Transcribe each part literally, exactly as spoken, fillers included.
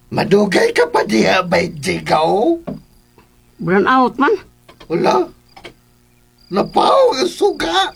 Madugay ka pa diha, may jigaw? Burn out man. Wala. Lapaw ang suga.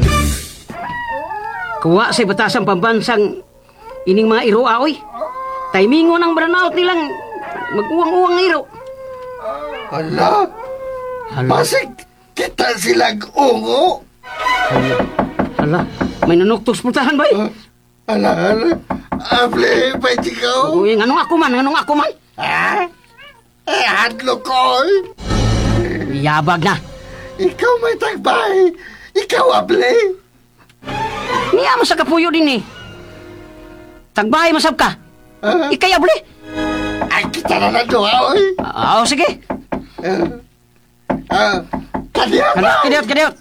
Kuwa sa batasang pambansang ining mga iro aoy. Timingo ng burn out nilang mag-uwang-uwang ng iro. Hala. Hala, Basig kita silang ungo. hala. May nanuktos pultahan ba eh? Hala, hala. Able, may jigaw? Uy, nganong ako man, nganong ako man. Ha? Eh, hadlo ko. Yabag na. Ikaw may tagbay. Ikaw, able. Niya mo sa kapuyo din eh. Tagbahay masab ka. Ah, Ikay abli. ay, kita na na doon, oy. Ah, sige. Ah, ah, kanya Kadiyot, ba? kadiyot, kadiyot.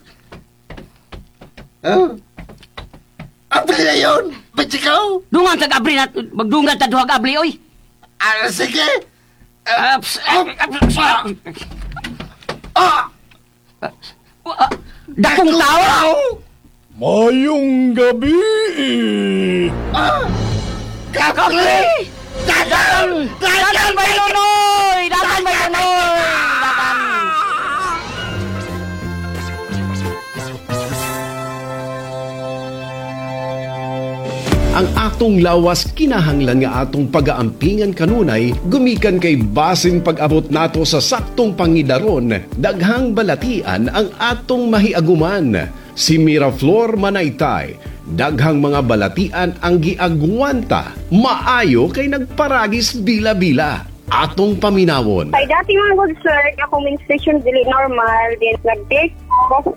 Ah, able na yun. Ba't ikaw? Dungan tag abli na, magdungan tag duhag abli oy. Ah, sige. Ah, ps- ah, ah, Ah, ah, Dakong tao. Mayong gabi! ah, Kakakli! Dagan! Dagan ba yun, oy? Dagan ba yun, oy? Dagan! Ang atong lawas kinahanglan nga atong pagaampingan kanunay gumikan kay basin pag-abot nato sa saktong pangidaron daghang balatian ang atong mahiaguman. Si Miraflor Manaytay, daghang mga balatian ang giagwanta, maayo kay nagparagis bila-bila. Atong paminawon. Ay, dati mga good sir, ako menstruation dili normal, din nag-take off